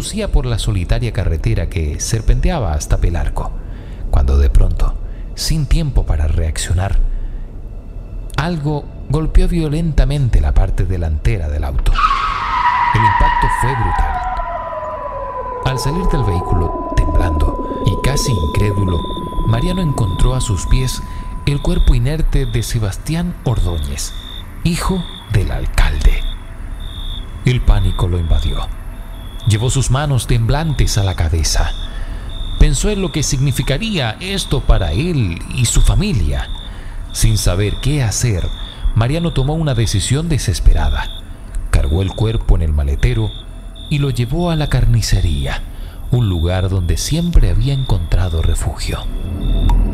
conducía por la solitaria carretera que serpenteaba hasta Pelarco, cuando de pronto, sin tiempo para reaccionar, algo golpeó violentamente la parte delantera del auto. El impacto fue brutal. Al salir del vehículo, temblando y casi incrédulo, Mariano encontró a sus pies el cuerpo inerte de Sebastián Ordóñez, hijo del alcalde. El pánico lo invadió. Llevó sus manos temblantes a la cabeza. Pensó en lo que significaría esto para él y su familia. Sin saber qué hacer, Mariano tomó una decisión desesperada. Cargó el cuerpo en el maletero y lo llevó a la carnicería, un lugar donde siempre había encontrado refugio.